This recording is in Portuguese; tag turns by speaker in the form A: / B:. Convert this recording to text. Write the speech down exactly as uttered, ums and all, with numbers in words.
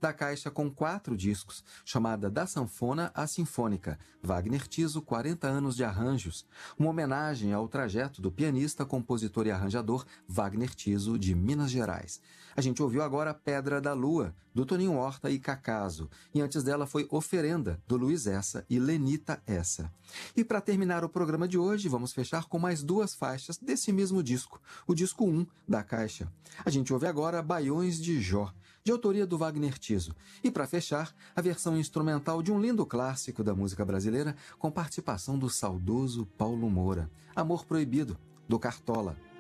A: da caixa com quatro discos, chamada Da Sanfona à Sinfônica, Wagner Tiso, quarenta anos de arranjos, uma homenagem ao trajeto do pianista, compositor e arranjador Wagner Tiso, de Minas Gerais. A gente ouviu agora Pedra da Lua, do Toninho Horta e Cacaso, e antes dela foi Oferenda, do Luiz Essa e Lenita Essa. E para terminar o programa de hoje, vamos fechar com mais duas faixas desse mesmo disco, o disco um da caixa. A gente ouve agora Baiões de Jó, de autoria do Wagner Tiso. E para fechar, a versão instrumental de um lindo clássico da música brasileira, com participação do saudoso Paulo Moura, Amor Proibido, do Cartola.